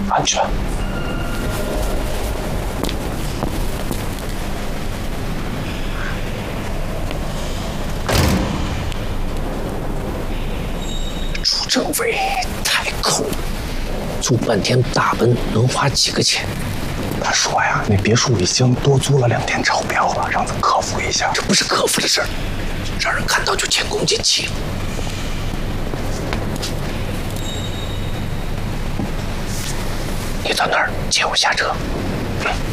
安全。 朱政委太抠了，租半天大本能花几个钱？ 他说呀，那别墅已经多租了2天招标了，让咱克服一下。 这不是克服的事儿，让人看到就前功尽弃了。你到那儿接我下车。